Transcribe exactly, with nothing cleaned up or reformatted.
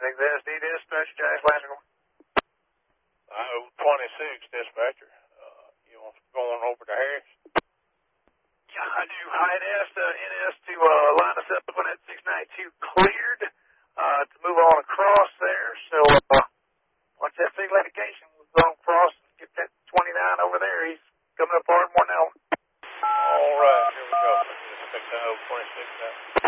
X S D dispatcher, Jack Lancer. I O twenty-six dispatcher. Uh, you want to go on over to Harris? Yeah, I do. Hi, N S, uh, N S to uh, line us up on that six ninety-two cleared uh, to move on across there. So uh, once that big litigation was on across, get that twenty-nine over there. He's coming up hard more now. All right, here we go. Let's pick that O twenty-six now.